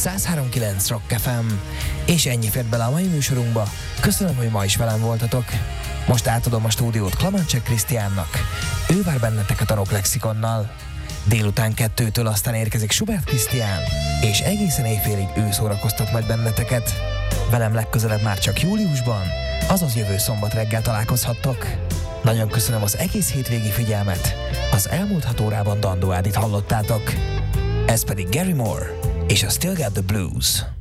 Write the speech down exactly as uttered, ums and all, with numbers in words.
száz három kilenc Rock ef em. És ennyi fért bele a mai műsorunkba. Köszönöm, hogy ma is velem voltatok. Most átadom a stúdiót Klamancsek Krisztiánnak. Ő vár benneteket a Rock Lexikonnal. Délután kettőtől aztán érkezik Schubert Krisztián, és egészen éjfélig ő szórakoztat majd benneteket. Velem legközelebb már csak júliusban, azaz jövő szombat reggel találkozhattok. Nagyon köszönöm az egész hétvégi figyelmet. Az elmúlt hat órában Dandó Ádit hallottátok. Ez pedig Gary Moore és a Still Got the Blues.